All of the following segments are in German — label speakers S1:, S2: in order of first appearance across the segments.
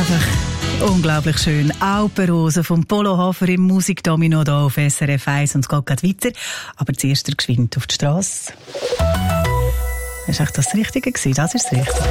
S1: Einfach unglaublich schön. Alpenrose vom Polo Hofer im Musikdomino hier auf SRF 1 und es geht gerade weiter. Aber zuerst geschwind auf die Strasse. Ist echt das Richtige gewesen? Das ist das Richtige.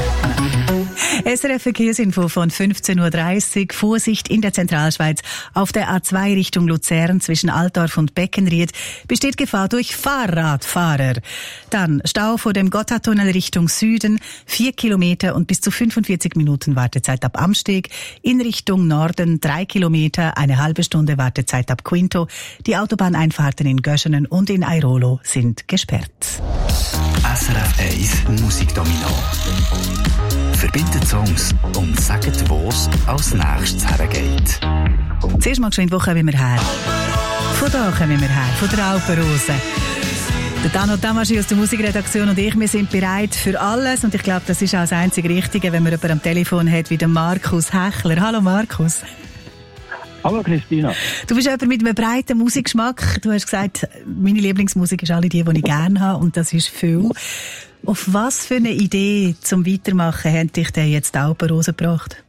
S1: SRF Verkehrsinfo von 15.30 Uhr. Vorsicht in der Zentralschweiz. Auf der A2 Richtung Luzern zwischen Altdorf und Beckenried besteht Gefahr durch Fahrradfahrer. Dann Stau vor dem Gotthardtunnel Richtung Süden. 4 Kilometer und bis zu 45 Minuten Wartezeit ab Amsteg. In Richtung Norden 3 Kilometer, eine halbe Stunde Wartezeit ab Quinto. Die Autobahneinfahrten in Göschenen und in Airolo sind gesperrt.
S2: SRF 1 Musikdomino. Verbindet Songs und sagt, wo es als nächstes hergeht.
S1: Zuerst mal geschwind, wo kommen wir her? Von da kommen wir her, von der Alpenrose. Der Dano Tamaschi aus der Musikredaktion und ich, wir sind bereit für alles. Und ich glaube, das ist auch das einzige Richtige, wenn man jemanden am Telefon hat wie den Markus Hechler. Hallo Markus.
S3: Hallo Christina.
S1: Du bist jemand mit einem breiten Musikgeschmack. Du hast gesagt, meine Lieblingsmusik ist alle die ich gerne habe. Und das ist viel. Auf was für eine Idee zum Weitermachen hat dich denn jetzt die Alpenrose gebracht?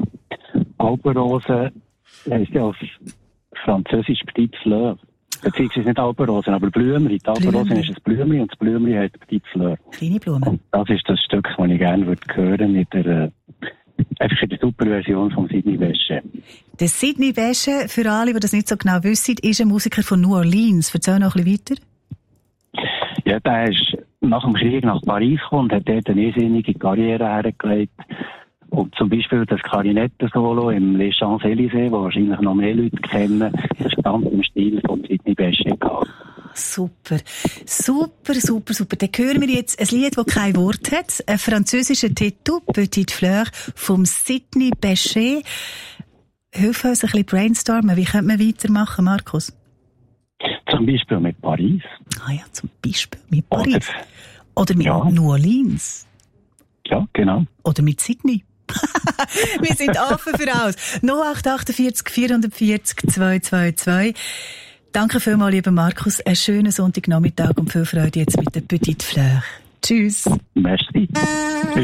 S3: Alpenrose heisst ja auf Französisch Petit Fleur. Beziehungsweise nicht Alpenrose, aber Blümli. Die Alpenrose ist ein Blümli und das Blümli heißt Petit Fleur.
S1: Kleine Blumen. Und
S3: das ist das Stück, das ich gerne hören würde mit der einfach in der Superversion von Sidney Bechet.
S1: Der Sidney Bechet, für alle, die das nicht so genau wissen, ist ein Musiker von New Orleans. Erzähl noch ein bisschen weiter.
S3: Ja, der ist nach dem Krieg nach Paris gekommen und hat dort eine irrsinnige Karriere hergelegt. Und zum Beispiel das Klarinetto-Solo im Les Champs-Élysées, wo wahrscheinlich noch mehr Leute kennen, das stand im Stil von Sidney Bechet gehabt.
S1: Super. Super, super, super. Dann hören wir jetzt ein Lied, das kein Wort hat. Ein französischer Titel, Petite Fleur, vom Sidney Bechet. Hilf uns ein bisschen brainstormen. Wie könnte man weitermachen, Markus?
S3: Zum Beispiel mit Paris.
S1: Ah ja, zum Beispiel mit Paris. Oder mit New Orleans.
S3: Ja, genau.
S1: Oder mit Sydney. Wir sind offen für alles. 0848 440 222. Danke vielmals, lieber Markus. Einen schönen Sonntagnachmittag und viel Freude jetzt mit der Petite Fleur. Tschüss.
S3: Merci.